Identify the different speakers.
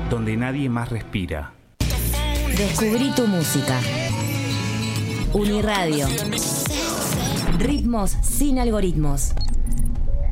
Speaker 1: donde nadie más respira.
Speaker 2: Descubrí tu música. Uniradio. Ritmos sin algoritmos.